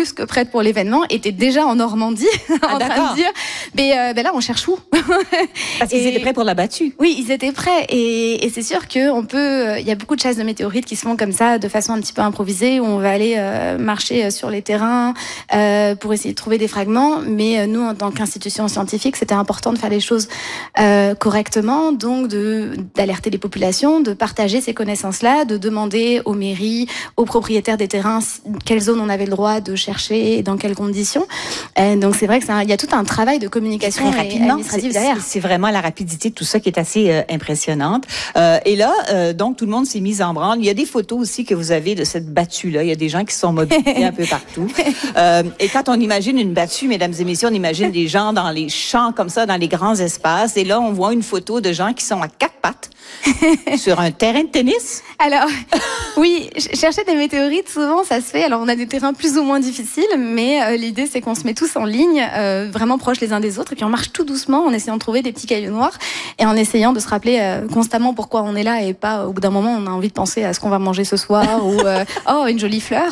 plus que prête pour l'événement, était déjà en Normandie en train de dire mais là on cherche où. Parce qu'ils étaient prêts pour la battue. Oui, ils étaient prêts et c'est sûr que il y a beaucoup de chasses de météorites qui se font comme ça de façon un petit peu improvisée, où on va aller marcher sur les terrains pour essayer de trouver des fragments, mais nous en tant qu'institution scientifique, c'était important de faire les choses correctement, donc d'alerter les populations, de partager ces connaissances-là, de demander aux mairies, aux propriétaires des terrains quelle zone on avait le droit de chercher et dans quelles conditions. Donc c'est vrai que il y a tout un travail de communication et administrative derrière. C'est vraiment la rapidité de tout ça qui est assez impressionnante. Et là, donc tout le monde s'est mis en branle. Il y a des photos aussi que vous avez de cette battue-là. Il y a des gens qui sont mobilisés un peu partout. Et quand on imagine une battue, mesdames et messieurs, on imagine des gens dans les champs comme ça, dans les grands espaces. Et là, on voit une photo de gens qui sont à quatre pattes sur un terrain de tennis. Alors, oui, chercher des météorites, souvent, ça se fait. Alors, on a des terrains plus ou moins difficiles, mais l'idée, c'est qu'on se met tous en ligne, vraiment proches les uns des autres, et puis on marche tout doucement en essayant de trouver des petits cailloux noirs, et en essayant de se rappeler constamment pourquoi on est là, et pas, au bout d'un moment, on a envie de penser à ce qu'on va manger ce soir, ou oh, une jolie fleur.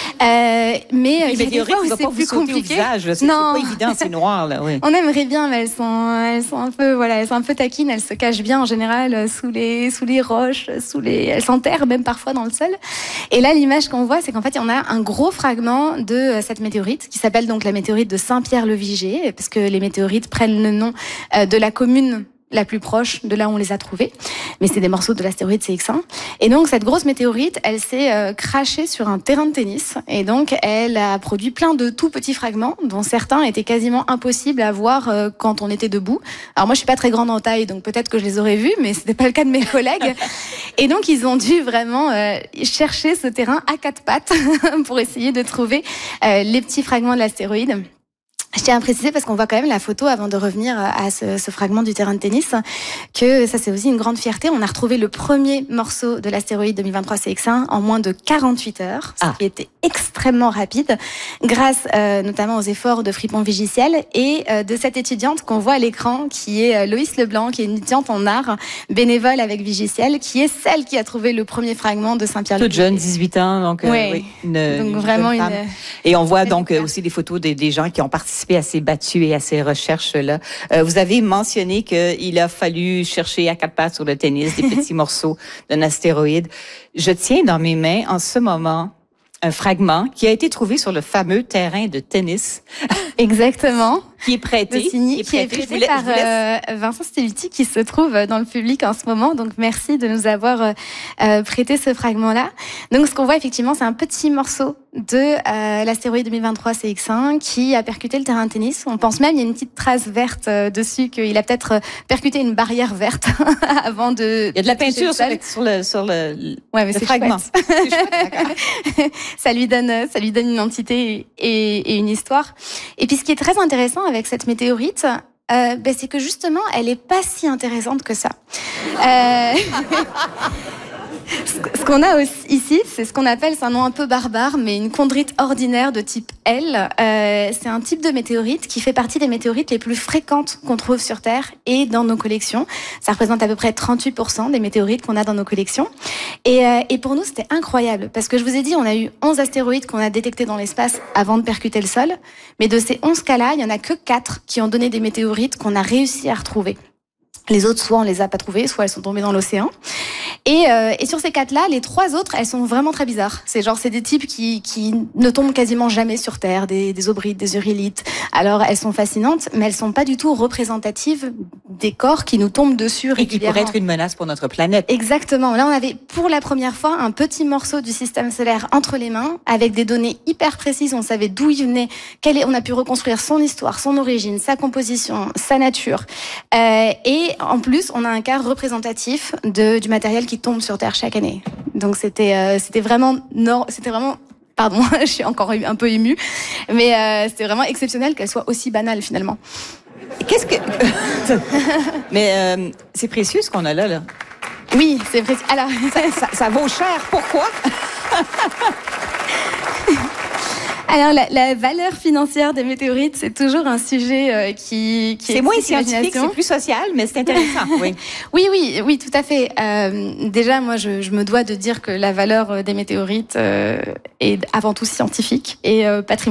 Mais les météorites, c'est plus compliqué. C'est pas évident, c'est noir, là, oui. On aimerait bien, mais elles sont un peu, voilà, elles sont un peu taquines, elles se cachent bien, en général, sous les roches, elles s'enterrent même parfois dans le sol. Et là, l'image qu'on voit, c'est qu'en fait, on a un gros fragment de cette météorite, qui s'appelle donc la météorite de Saint-Pierre-le-Vigier, parce que les météorites prennent le nom de la commune la plus proche de là où on les a trouvés. Mais c'est des morceaux de l'astéroïde CX1. Et donc, cette grosse météorite, elle s'est crashée sur un terrain de tennis. Et donc, elle a produit plein de tout petits fragments, dont certains étaient quasiment impossibles à voir quand on était debout. Alors moi, je suis pas très grande en taille, donc peut-être que je les aurais vus, mais c'était pas le cas de mes collègues. Et donc, ils ont dû vraiment chercher ce terrain à quatre pattes pour essayer de trouver les petits fragments de l'astéroïde. Je tiens à préciser, parce qu'on voit quand même la photo avant de revenir à ce fragment du terrain de tennis, que ça, c'est aussi une grande fierté. On a retrouvé le premier morceau de l'astéroïde 2023 CX1 en moins de 48 heures, ce qui était extrêmement rapide, grâce notamment aux efforts de Fripon Vigiciel et de cette étudiante qu'on voit à l'écran, qui est Loïs Leblanc, qui est une étudiante en art, bénévole avec Vigiciel, qui est celle qui a trouvé le premier fragment de Saint-Pierre-le-Vigier. Toute jeune, 18 ans, donc, oui, donc vraiment une... Et on voit donc aussi des photos des gens qui ont participé à ces battues et à ces recherches-là. Vous avez mentionné qu'il a fallu chercher à quatre pattes sur le tennis des petits morceaux d'un astéroïde. Je tiens dans mes mains en ce moment un fragment qui a été trouvé sur le fameux terrain de tennis. Exactement. Qui est prêté. Qui est prêté par Vincent Stelluti, qui se trouve dans le public en ce moment. Donc, merci de nous avoir prêté ce fragment-là. Donc, ce qu'on voit effectivement, c'est un petit morceau de l'astéroïde 2023 CX1 qui a percuté le terrain de tennis. On pense même, il y a une petite trace verte dessus, qu'il a peut-être percuté une barrière verte avant de... Il y a de la peinture sur le fragment. C'est chouette, ça lui donne une entité et une histoire. Et puis, ce qui est très intéressant avec cette météorite, c'est que justement, elle est pas si intéressante que ça. Ce qu'on a aussi ici, c'est ce qu'on appelle, c'est un nom un peu barbare, mais une chondrite ordinaire de type L. C'est un type de météorite qui fait partie des météorites les plus fréquentes qu'on trouve sur Terre et dans nos collections. Ça représente à peu près 38% des météorites qu'on a dans nos collections. Et pour nous, c'était incroyable, parce que je vous ai dit, on a eu 11 astéroïdes qu'on a détectés dans l'espace avant de percuter le sol. Mais de ces 11 cas-là, il y en a que 4 qui ont donné des météorites qu'on a réussi à retrouver. Les autres, soit on les a pas trouvées, soit elles sont tombées dans l'océan. Et sur ces quatre-là, les 3 autres, elles sont vraiment très bizarres. C'est des types qui ne tombent quasiment jamais sur Terre, des obrites, des eurylites. Alors, elles sont fascinantes, mais elles sont pas du tout représentatives des corps qui nous tombent dessus régulièrement. Et qui pourraient être une menace pour notre planète. Exactement. Là, on avait pour la première fois un petit morceau du système solaire entre les mains, avec des données hyper précises. On savait d'où il venait, on a pu reconstruire son histoire, son origine, sa composition, sa nature. Et en plus, on a un cas représentatif du matériel qui tombe sur Terre chaque année. Donc c'était vraiment pardon, je suis encore un peu émue, mais c'était vraiment exceptionnel qu'elle soit aussi banale finalement. Qu'est-ce que Mais c'est précieux ce qu'on a là. Oui, c'est précieux. Alors ça vaut cher. Pourquoi? Alors, la valeur financière des météorites, c'est toujours un sujet qui c'est moins scientifique, c'est plus social, mais c'est intéressant. Oui. oui, tout à fait. Déjà, moi, je me dois de dire que la valeur des météorites est avant tout scientifique et patrimoniale.